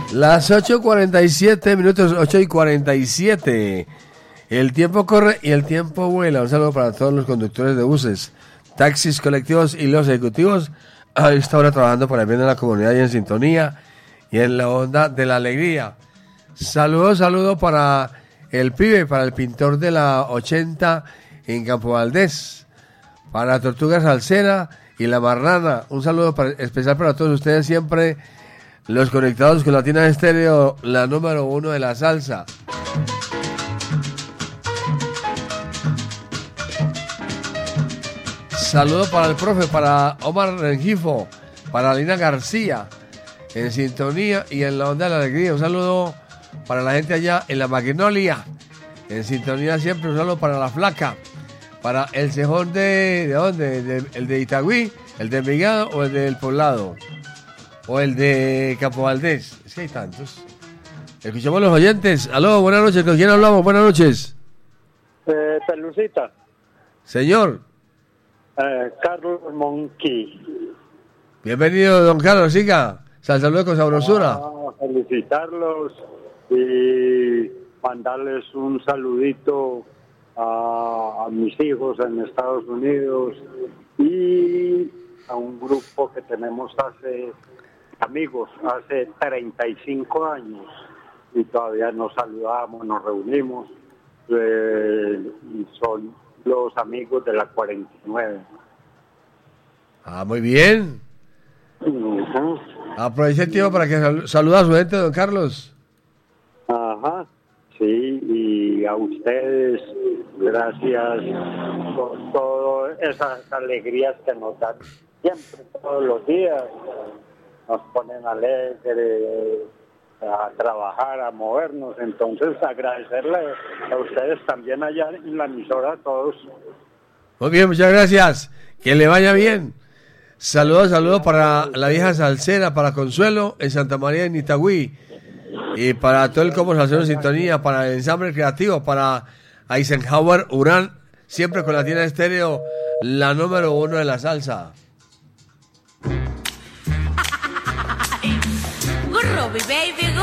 Las 8:47 minutos, 8:47. El tiempo corre y el tiempo vuela. Un saludo para todos los conductores de buses, taxis, colectivos y los ejecutivos. A esta hora trabajando para el bien de la comunidad y en sintonía y en la onda de la alegría. Saludo para el pibe, para el pintor de la 80 en Campo Valdés, para la Tortuga Salsera y la Marrana. Un saludo especial para todos ustedes, siempre los conectados con Latina Estéreo, la número 1 de la salsa. Saludo para el profe, para Omar Rengifo, para Lina García, en sintonía y en la onda de la alegría. Un saludo para la gente allá en la Magnolia, en sintonía siempre. Un saludo para la Flaca, para el cejón ¿de dónde? ¿El de Itagüí, el de Envigado o el del Poblado? ¿O el de Campo Valdés? Es que hay tantos. Escuchamos los oyentes. Aló, buenas noches. ¿Con quién hablamos? Buenas noches. Pelucita. Señor. Carlos Monqui. Bienvenido, don Carlos. Siga. Saludos con sabrosura. Felicitarlos y mandarles un saludito a mis hijos en Estados Unidos y a un grupo que tenemos hace 35 años y todavía nos saludamos, nos reunimos. Son los amigos de la 49. Muy bien. Uh-huh. Aproveche el tiempo para que saluda a su gente, don Carlos. Ajá, sí, y a ustedes, gracias por todas esas alegrías que nos dan siempre, todos los días. Nos ponen alegres a trabajar, a movernos. Entonces, agradecerle a ustedes también allá en la emisora, a todos. Muy bien, muchas gracias. Que le vaya bien. Saludos para la vieja salsera, para Consuelo en Santa María en Itagüí. Y para todo el Combo Salsero en sintonía, para el ensamble creativo, para Eisenhower Urán, siempre con Latina Estéreo, la número 1 de la salsa. Groovy baby,